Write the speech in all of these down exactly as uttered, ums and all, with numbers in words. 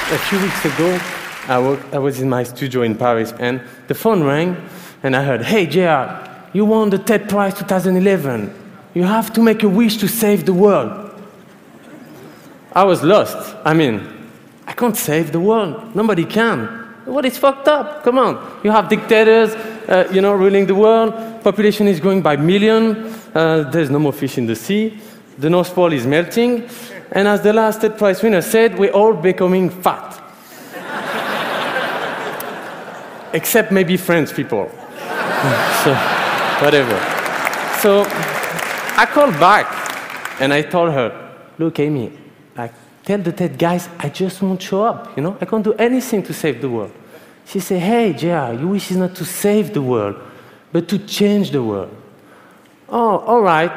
A few weeks ago, I, wo- I was in my studio in Paris, and the phone rang, and I heard, "Hey, J R, you won the TED Prize twenty eleven. You have to make a wish to save the world." I was lost. I mean, I can't save the world. Nobody can. What is fucked up? Come on. You have dictators, uh, you know, ruling the world. Population is growing by millions. Uh, there's no more fish in the sea. The North Pole is melting. And as the last TED Prize winner said, we're all becoming fat. Except maybe French people. So, whatever. So, I called back, and I told her, "Look, Amy, like, tell the TED guys I just won't show up, you know? I can't do anything to save the world." She said, "Hey, J R, your wish is not to save the world, but to change the world." "Oh, all right."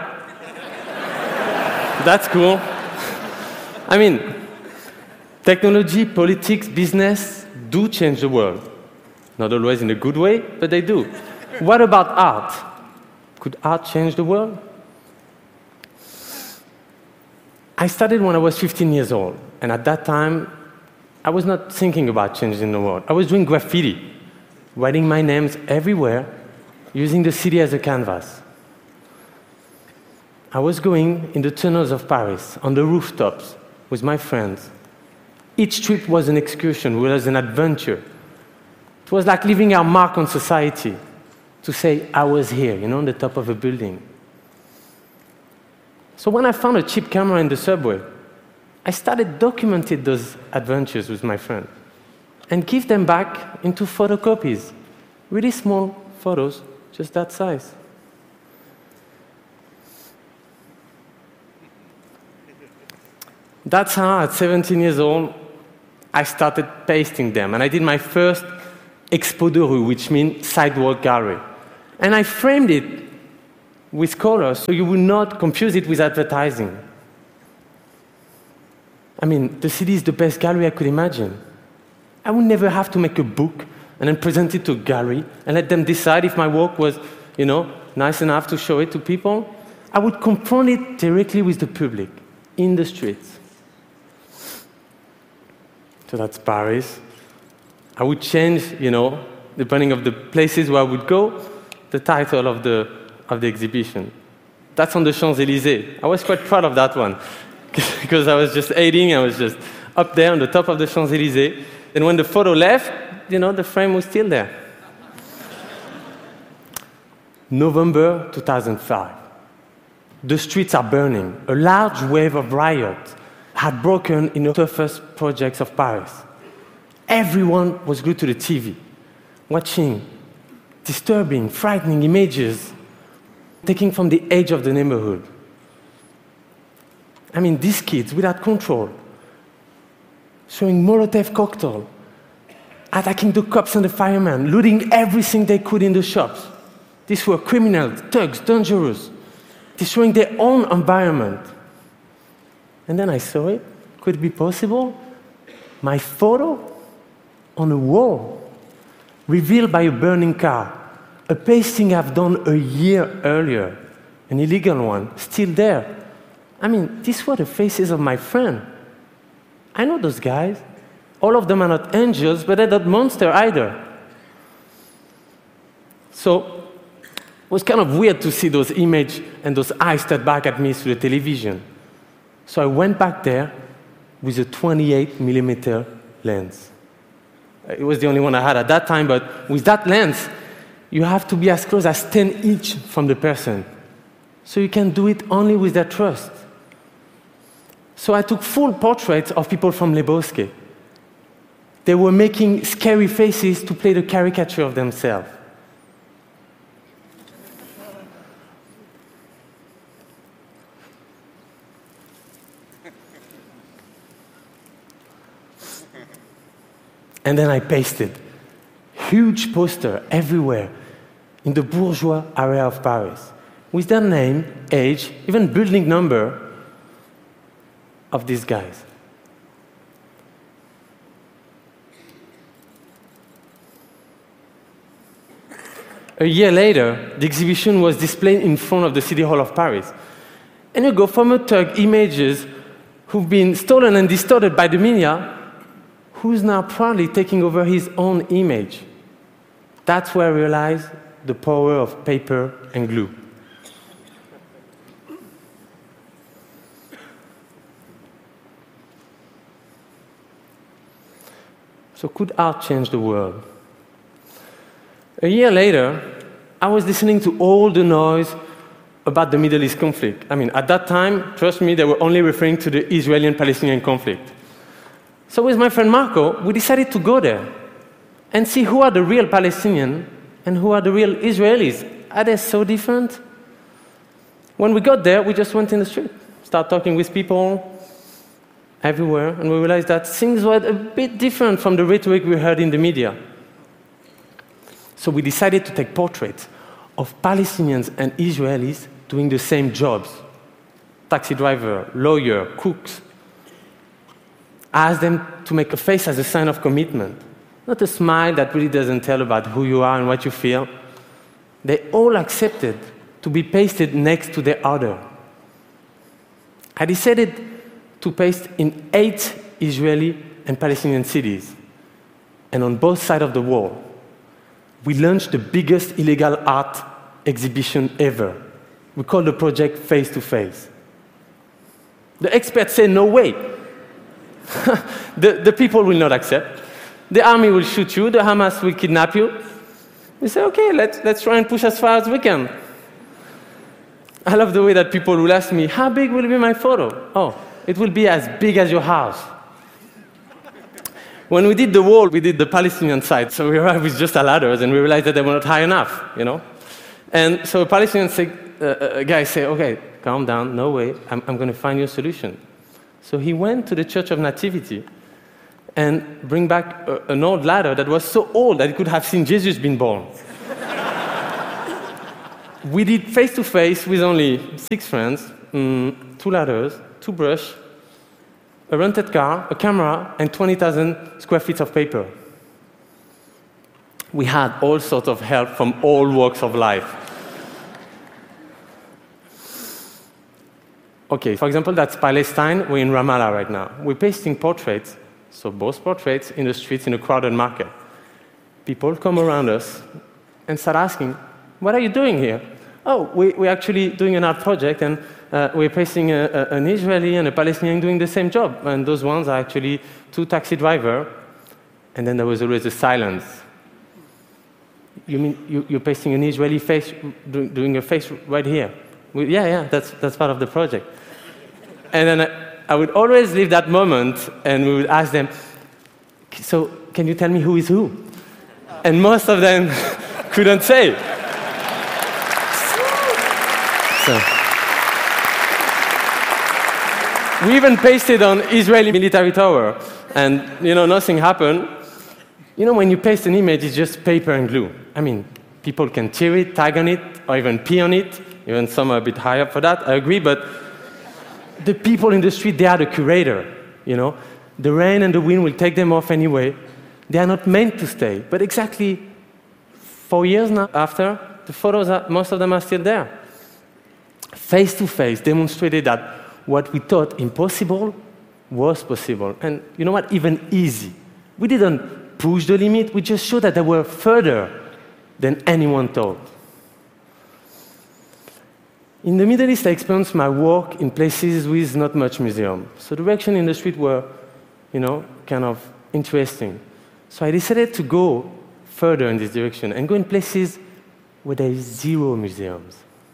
That's cool. I mean, technology, politics, business do change the world. Not always in a good way, but they do. What about art? Could art change the world? I started when I was fifteen years old, and at that time, I was not thinking about changing the world. I was doing graffiti, writing my names everywhere, using the city as a canvas. I was going in the tunnels of Paris, on the rooftops, with my friends. Each trip was an excursion, was an adventure. It was like leaving our mark on society, to say, I was here, you know, on the top of a building. So when I found a cheap camera in the subway, I started documenting those adventures with my friend and give them back into photocopies, really small photos, just that size. That's how, at seventeen years old, I started pasting them. And I did my first expo de rue, which means sidewalk gallery. And I framed it with colors so you would not confuse it with advertising. I mean, the city is the best gallery I could imagine. I would never have to make a book and then present it to a gallery and let them decide if my work was, you know, nice enough to show it to people. I would confront it directly with the public, in the streets. So that's Paris. I would change, you know, depending on the places where I would go, the title of the, of the exhibition. That's on the Champs-Élysées. I was quite proud of that one, because I was just aiding, I was just up there on the top of the Champs-Élysées. And when the photo left, you know, the frame was still there. November two thousand five. The streets are burning. A large wave of riots had broken in the toughest projects of Paris. Everyone was glued to the T V, watching disturbing, frightening images taken from the edge of the neighborhood. I mean, these kids, without control, throwing Molotov cocktail, attacking the cops and the firemen, looting everything they could in the shops. These were criminals, thugs, dangerous, destroying their own environment. And then I saw it. Could it be possible? My photo on a wall, revealed by a burning car, a pasting I've done a year earlier, an illegal one, still there. I mean, these were the faces of my friend. I know those guys. All of them are not angels, but they're not monsters either. So it was kind of weird to see those images and those eyes stared back at me through the television. So I went back there with a twenty-eight millimeter lens. It was the only one I had at that time, but with that lens, you have to be as close as ten inches from the person. So you can do it only with their trust. So I took full portraits of people from Le Bosquet. They were making scary faces to play the caricature of themselves. And then I pasted huge poster everywhere in the bourgeois area of Paris with their name, age, even building number of these guys. A year later, the exhibition was displayed in front of the City Hall of Paris. And you go from a thug images who've been stolen and distorted by the media, who's now proudly taking over his own image. That's where I realized the power of paper and glue. So could art change the world? A year later, I was listening to all the noise about the Middle East conflict. I mean, at that time, trust me, they were only referring to the Israeli and Palestinian conflict. So with my friend Marco, we decided to go there and see who are the real Palestinians and who are the real Israelis. Are they so different? When we got there, we just went in the street, started talking with people everywhere, and we realized that things were a bit different from the rhetoric we heard in the media. So we decided to take portraits of Palestinians and Israelis doing the same jobs. Taxi driver, lawyer, cooks. I asked them to make a face as a sign of commitment, not a smile that really doesn't tell about who you are and what you feel. They all accepted to be pasted next to the other. I decided to paste in eight Israeli and Palestinian cities, and on both sides of the wall. We launched the biggest illegal art exhibition ever. We called the project Face to Face. The experts say, no way. the, the people will not accept. The army will shoot you. The Hamas will kidnap you. We say, okay, let's, let's try and push as far as we can. I love the way that people will ask me, how big will be my photo? Oh, it will be as big as your house. When we did the wall, we did the Palestinian side. So we arrived with just a ladders, and we realized that they were not high enough, you know? And so a Palestinian say, uh, a guy said, okay, calm down, no way, I'm, I'm going to find you a solution. So he went to the Church of Nativity and bring back a, an old ladder that was so old that it could have seen Jesus being born. We did face-to-face with only six friends, um, two ladders, two brushes, a rented car, a camera, and twenty thousand square feet of paper. We had all sorts of help from all walks of life. Okay, for example, that's Palestine. We're in Ramallah right now. We're pasting portraits, so both portraits, in the streets in a crowded market. People come around us and start asking, what are you doing here? Oh, we, we're actually doing an art project, and uh, we're pasting a, a, an Israeli and a Palestinian doing the same job. And those ones are actually two taxi drivers. And then there was always a silence. You mean you, you're pasting an Israeli face, do, doing a face right here? We, yeah, yeah, that's, that's part of the project. And then I, I would always leave that moment, and we would ask them, so can you tell me who is who? And most of them couldn't say. So. We even pasted on Israeli military tower, and you know, nothing happened. You know, when you paste an image, it's just paper and glue. I mean, people can tear it, tag on it, or even pee on it. Even some are a bit higher for that, I agree, but the people in the street, they are the curator, you know. The rain and the wind will take them off anyway. They are not meant to stay. But exactly four years now after, the photos, are, most of them are still there. Face to face demonstrated that what we thought impossible was possible. And you know what? Even easy. We didn't push the limit, we just showed that they were further than anyone thought. In the Middle East, I experienced my work in places with not much museum. So the reaction in the street were, you know, kind of interesting. So I decided to go further in this direction and go in places where there is zero museums.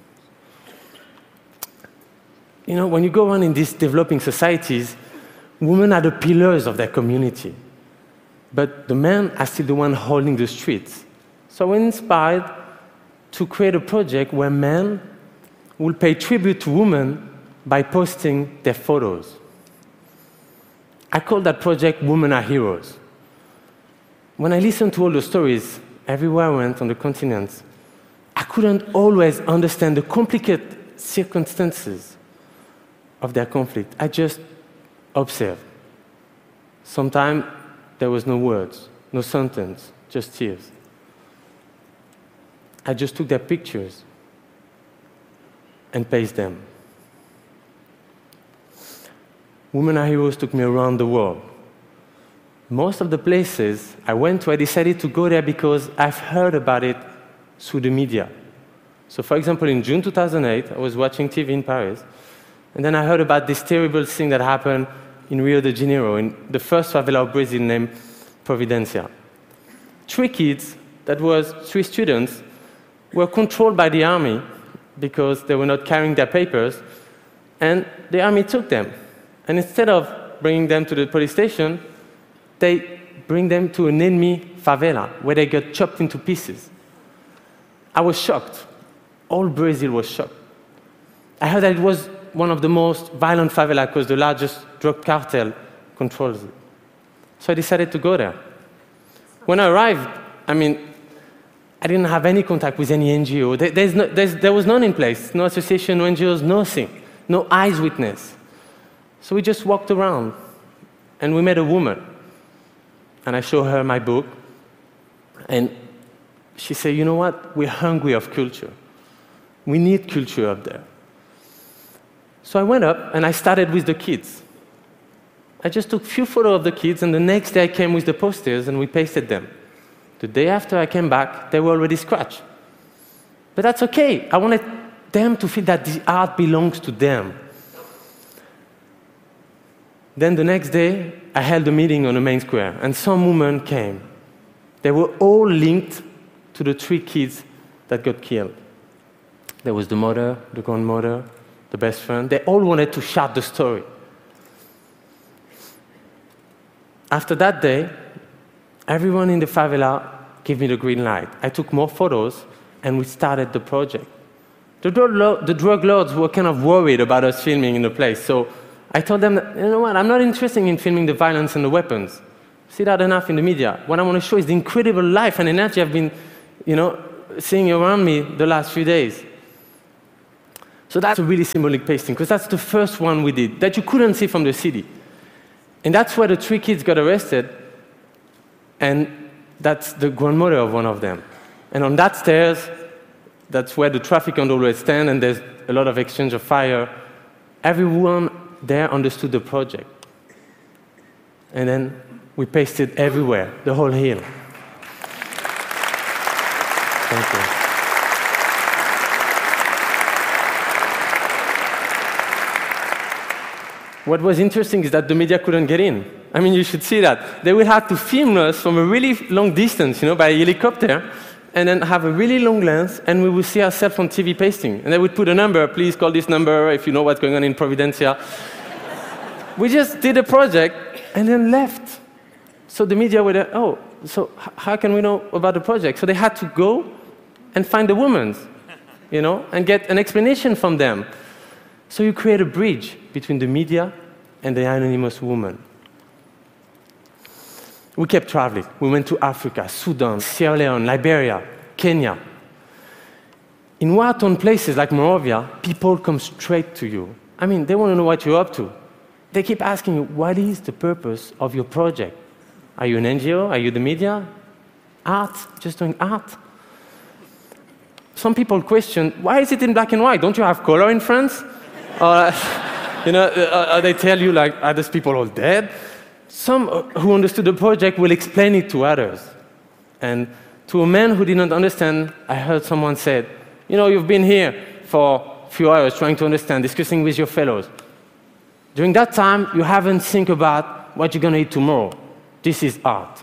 You know, when you go around in these developing societies, women are the pillars of their community. But the men are still the one holding the streets. So I was inspired to create a project where men will pay tribute to women by posting their photos. I call that project Women Are Heroes. When I listened to all the stories everywhere I went on the continents, I couldn't always understand the complicated circumstances of their conflict. I just observed. Sometimes there was no words, no sentence, just tears. I just took their pictures and paste them. Women Are Heroes took me around the world. most of the places I went to, I decided to go there because I've heard about it through the media. So for example, in June two thousand eight, I was watching T V in Paris, and then I heard about this terrible thing that happened in Rio de Janeiro, in the first favela of Brazil named Providencia. Three kids, that was three students, were controlled by the army because they were not carrying their papers, and the army took them. And instead of bringing them to the police station, they bring them to an enemy favela, where they got chopped into pieces. I was shocked. All Brazil was shocked. I heard that it was one of the most violent favelas because the largest drug cartel controls it. So I decided to go there. When I arrived, I mean, I didn't have any contact with any N G O. There, there's no, there's, there was none in place. No association, no N G Os, nothing. No eyes witness. So we just walked around, and we met a woman. And I showed her my book, and she said, you know what? We're hungry of culture. We need culture up there. So I went up, and I started with the kids. I just took a few photos of the kids, and the next day I came with the posters, and we pasted them. The day after I came back, they were already scratched. But that's okay. I wanted them to feel that the art belongs to them. Then the next day, I held a meeting on the main square, and some women came. They were all linked to the three kids that got killed. There was the mother, the grandmother, the best friend. They all wanted to share the story. After that day, everyone in the favela gave me the green light. I took more photos, and we started the project. The drug, lo- the drug lords were kind of worried about us filming in the place, so I told them, that, you know what, I'm not interested in filming the violence and the weapons. See that enough in the media. What I want to show is the incredible life and energy I've been, you know, seeing around me the last few days. So that's a really symbolic pasting, because that's the first one we did, that you couldn't see from the city. And that's where the three kids got arrested, and that's the grandmother of one of them. And on that stairs, that's where the traffic control always stand, and there's a lot of exchange of fire. Everyone there understood the project. And then we pasted everywhere, the whole hill. Thank you. What was interesting is that the media couldn't get in. I mean, you should see that. They would have to film us from a really long distance, you know, by helicopter, and then have a really long lens, and we would see ourselves on T V pasting. And they would put a number, please call this number if you know what's going on in Providencia. We just did a project and then left. So the media were there, oh, so h- how can we know about the project? So they had to go and find the women, you know, and get an explanation from them. So you create a bridge between the media and the anonymous woman. We kept traveling. We went to Africa, Sudan, Sierra Leone, Liberia, Kenya. In war-torn places like Monrovia, people come straight to you. I mean, they want to know what you're up to. They keep asking you, what is the purpose of your project? Are you an N G O? Are you the media? Art? Just doing art? Some people question, why is it in black and white? Don't you have color in France? Or, you know, uh, they tell you, like, are these people all dead? Some who understood the project will explain it to others. And to a man who didn't understand, I heard someone say, you know, you've been here for a few hours trying to understand, discussing with your fellows. During that time, you haven't think about what you're going to eat tomorrow. This is art.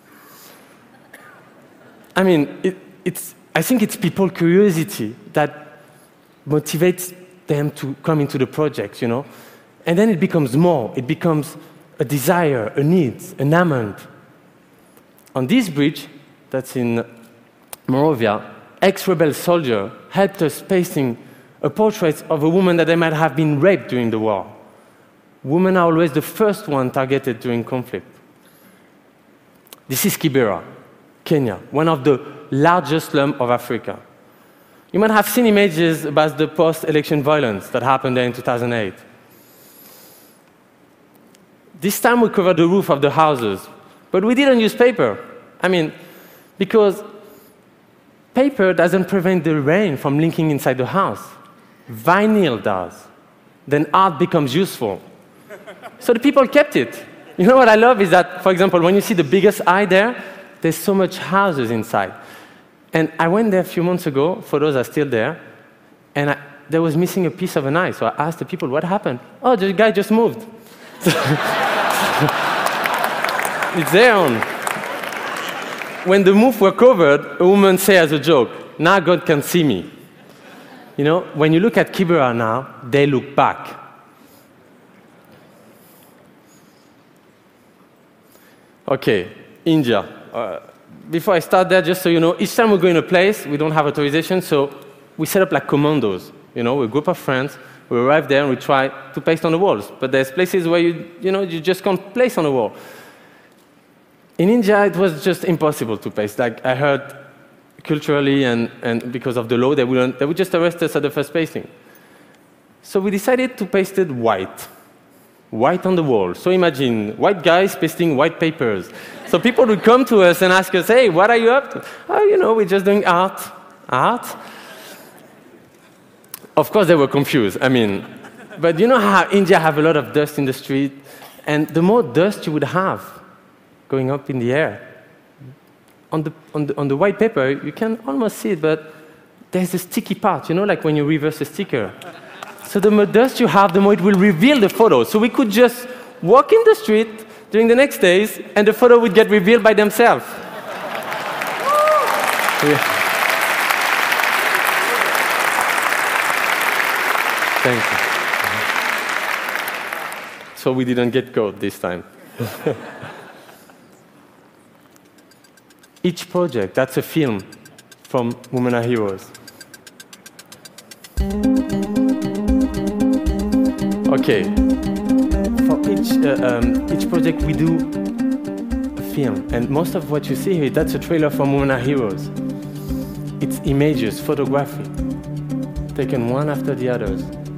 I mean, it, it's, I think it's people's curiosity that motivates them to come into the project, you know. And then it becomes more. It becomes a desire, a need, an amount. On this bridge, that's in Monrovia, ex-rebel soldier helped us pasting a portrait of a woman that they might have been raped during the war. Women are always the first one targeted during conflict. This is Kibera, Kenya, one of the largest slums of Africa. You might have seen images about the post-election violence that happened there in two thousand eight. This time we covered the roof of the houses, but we didn't use paper. I mean, because paper doesn't prevent the rain from leaking inside the house. Vinyl does. Then art becomes useful. So the people kept it. you know what I love is that, for example, when you see the biggest eye there, there's so much houses inside. And I went there a few months ago, photos are still there, and I, there was missing a piece of an eye. So I asked the people, what happened? Oh, the guy just moved. It's there on. When the moves were covered, a woman said as a joke, now God can see me. You know, when you look at Kibera now, they look back. Okay, India. Uh, before I start there, just so you know, each time we go in a place, we don't have authorization, so we set up like commandos. You know, we're a group of friends, we arrive there and we try to paste on the walls. But there's places where you, you know, you just can't place on the wall. In India, it was just impossible to paste. Like I heard, culturally and, and because of the law, they wouldn't, they would just arrest us at the first pasting. So we decided to paste it white. White on the wall. So imagine white guys pasting white papers. So people would come to us and ask us, hey, what are you up to? Oh, you know, we're just doing art. Art? Of course, they were confused. I mean, but you know how India have a lot of dust in the street? And the more dust you would have going up in the air, on the, on the, on the white paper, you can almost see it, but there's a sticky part, you know, like when you reverse a sticker. So the more dust you have, the more it will reveal the photo. So we could just walk in the street during the next days, and the photo would get revealed by themselves. Yeah. Thank you. So we didn't get caught this time. Each project, that's a film from Women Are Heroes. Okay, for each, uh, um, each project we do a film, and most of what you see here, that's a trailer from Women Are Heroes. It's images, photography, taken one after the others.